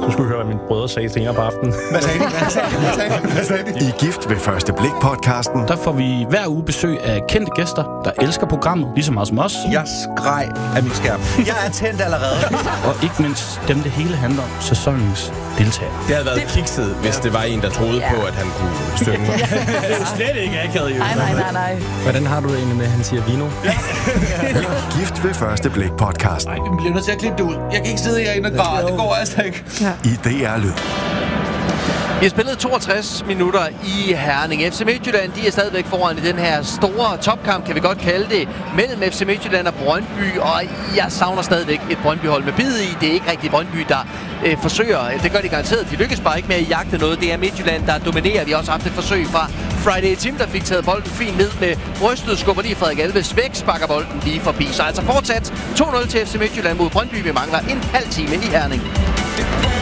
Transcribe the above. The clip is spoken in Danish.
Så skulle jeg høre, hvad mine brødre sagde senere på aftenen. Hvad sagde de? I Gift ved første blik podcasten. Der får vi hver uge besøg af kendte gæster, der elsker programmet, lige så meget som os. Jeg skreg af min skærm. Jeg er tændt allerede. Og ikke mindst dem, det hele handler om, sæsonens deltagere. Det havde været kikset, hvis det var en, der troede på, at han kunne synge. Det er jo slet ikke akavet, jo. Nej. Hvordan har du det egentlig med, at han siger vino? Gift ved første blik podcast. Nej, vi bliver nødt til at klippe det ud. Jeg kan ikke sidde herinde og græde. Det går altså ikke. I DR Lyd. Vi har spillet 62 minutter i Herning. FC Midtjylland, de er stadigvæk foran i den her store topkamp, kan vi godt kalde det, mellem FC Midtjylland og Brøndby. Og jeg savner stadigvæk et Brøndby-hold med bid i. Det er ikke rigtig Brøndby, der forsøger. Det gør de garanteret. De lykkes bare ikke med at jagte noget. Det er Midtjylland, der dominerer. Vi har også haft et forsøg fra Friday Tim, der fik taget bolden fint ned med brystet, skubber lige Frederik Alves væk, sparker bolden lige forbi. Så altså fortsat 2-0 til FC Midtjylland mod Brøndby. Vi mangler en halv time i Herning.